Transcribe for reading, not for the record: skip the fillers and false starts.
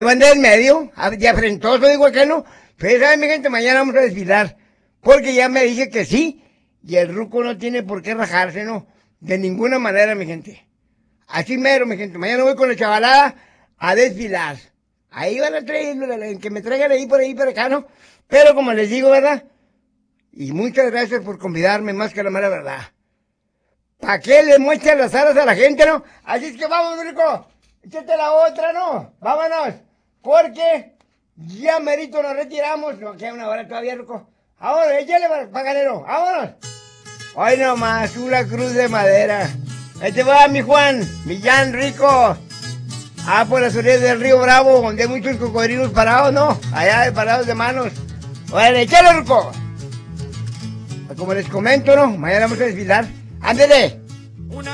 Van en medio, de afrentoso, digo que no. Pero, ¿saben, mi gente? Mañana vamos a desfilar. Porque ya me dije que sí. Y el ruco no tiene por qué rajarse, ¿no? De ninguna manera, mi gente. Así mero, mi gente. Mañana voy con la chavalada a desfilar. Ahí van a traer, que me traigan ahí, por acá, ¿no? Pero como les digo, ¿verdad? Y muchas gracias por convidarme, más que la mala verdad. ¿Para qué le muestran las alas a la gente, no? Así es que vamos, rico. Échate la otra, ¿no? Vámonos. Porque ya merito nos retiramos. No queda una hora todavía, rico. Ahora, échale, paganero. Vámonos. Hoy nomás, una cruz de madera. Ahí te va, mi Juan, mi Jan rico. Por las orillas del río Bravo, donde hay muchos cocodrilos parados, ¿no? Allá parados de manos. Órale, échale, rico. Como les comento, ¿no? Mañana vamos a desfilar. ¡Ándele!